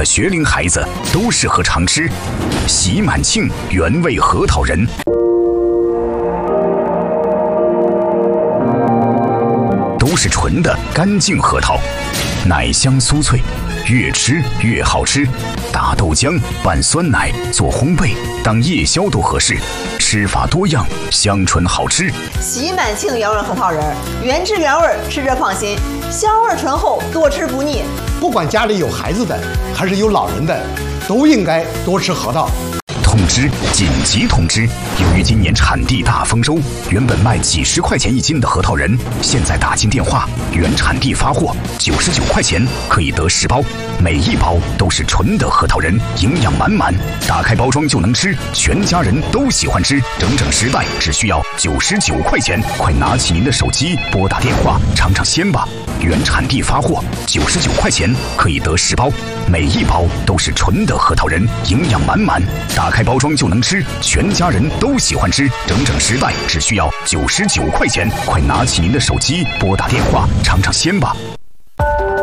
的学龄孩子都适合常吃。喜满庆原味核桃仁，都是纯的干净核桃，奶香酥脆，越吃越好吃。打豆浆拌酸奶做烘焙当夜宵都合适，吃法多样，香醇好吃。 喜满庆原味核桃仁，原汁原味，吃着放心，香味醇厚，多吃不腻。 不管家里有孩子的还是有老人的，都应该多吃核桃。 通知！紧急通知！由于今年产地大丰收，原本卖几十块钱一斤的核桃仁，现在打进电话，原产地发货，99块钱可以得10包，每一包都是纯的核桃仁，营养满满，打开包装就能吃，全家人都喜欢吃，整整10袋，只需要99块钱，快拿起您的手机拨打电话尝尝鲜吧！原产地发货，99块钱可以得10包，每一包都是纯的核桃仁，营养满满，打开包装就能吃，全家人都喜欢吃，整整10袋，只需要99块钱，快拿起您的手机拨打电话尝尝鲜吧！